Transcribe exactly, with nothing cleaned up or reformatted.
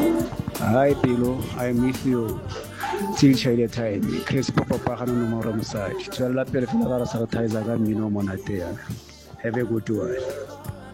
Hi, Pilo. I miss you. Still share time. Chris Papa Pahano Numero Massage. Twella Pelfila Saratiza Mino Monatea. Have a good one.